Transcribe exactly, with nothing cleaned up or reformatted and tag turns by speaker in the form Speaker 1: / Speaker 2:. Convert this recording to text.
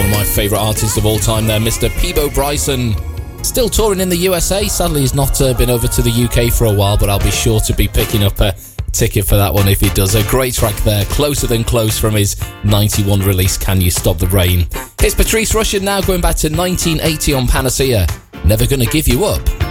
Speaker 1: one of my favourite artists of all time there, Mister Peabo Bryson. Still touring in the U S A. Sadly, he's not uh, been over to the U K for a while, but I'll be sure to be picking up a ticket for that one if he does. A great track there, Closer Than Close, from his ninety-one release, Can You Stop the Rain. It's Patrice Rushen now, going back to nineteen eighty on Panacea. Never Gonna Give You Up.